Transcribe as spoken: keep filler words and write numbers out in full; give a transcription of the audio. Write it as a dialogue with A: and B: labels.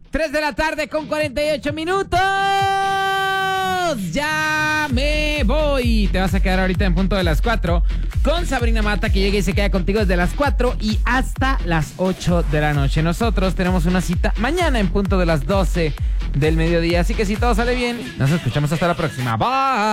A: tres de la tarde con cuarenta y ocho minutos. Ya me voy. Te vas a quedar ahorita en punto de las cuatro con Sabrina Mata, que llega y se queda contigo desde las cuatro y hasta las ocho de la noche. Nosotros tenemos una cita mañana en punto de las doce del mediodía. Así que si todo sale bien, nos escuchamos hasta la próxima. Bye.